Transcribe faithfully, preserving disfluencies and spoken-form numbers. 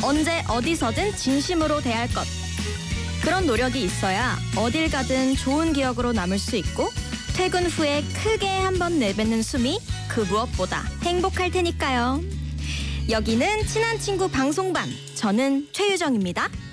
언제 어디서든 진심으로 대할 것. 그런 노력이 있어야 어딜 가든 좋은 기억으로 남을 수 있고 퇴근 후에 크게 한번 내뱉는 숨이 그 무엇보다 행복할 테니까요. 여기는 친한 친구 방송반. 저는 최유정입니다.